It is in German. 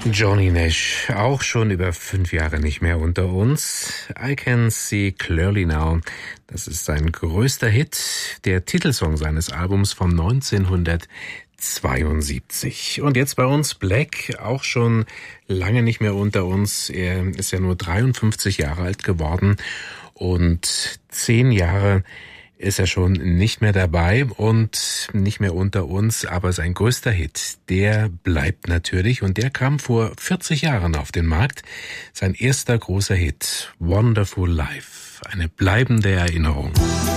Johnny Nash, auch schon über 5 Jahre nicht mehr unter uns. I Can See Clearly Now. Das ist sein größter Hit, der Titelsong seines Albums von 1972. Und jetzt bei uns Black, auch schon lange nicht mehr unter uns. Er ist ja nur 53 Jahre alt geworden und 10 Jahre ist er schon nicht mehr dabei und nicht mehr unter uns, aber sein größter Hit, der bleibt natürlich und der kam vor 40 Jahren auf den Markt. Sein erster großer Hit, Wonderful Life, eine bleibende Erinnerung.